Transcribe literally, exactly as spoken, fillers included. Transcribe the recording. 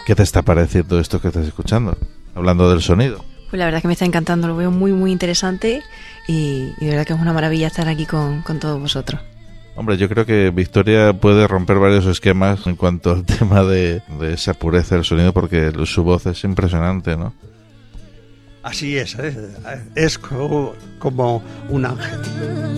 ¿Qué te está pareciendo esto que estás escuchando? Hablando del sonido. Pues la verdad es que me está encantando, lo veo muy muy interesante y, y de verdad que es una maravilla estar aquí con, con todos vosotros. Hombre, yo creo que Victoria puede romper varios esquemas en cuanto al tema de, de esa pureza del sonido, porque su voz es impresionante, ¿no? Así es, ¿eh? Es como, como un ángel.